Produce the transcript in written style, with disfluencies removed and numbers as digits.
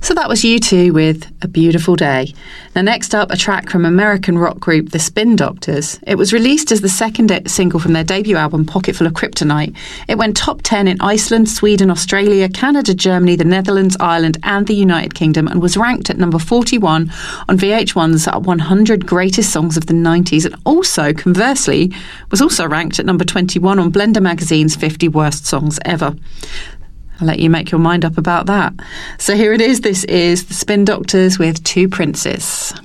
So that was U2 with A Beautiful Day. Now next up, a track from American rock group The Spin Doctors. It was released as the second single from their debut album Pocketful of Kryptonite. It went top 10 in Iceland, Sweden, Australia, Canada, Germany, the Netherlands, Ireland and the United Kingdom, and was ranked at number 41 on VH1's 100 Greatest Songs of the 90s, and also, conversely, was also ranked at number 21 on Blender magazine's 50 Worst Songs Ever. I'll let you make your mind up about that. So here it is. This is The Spin Doctors with Two Princes.